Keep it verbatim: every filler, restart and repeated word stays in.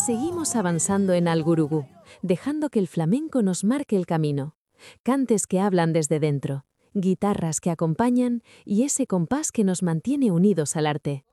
Seguimos avanzando en Algurugú, dejando que el flamenco nos marque el camino. Cantes que hablan desde dentro, guitarras que acompañan y ese compás que nos mantiene unidos al arte.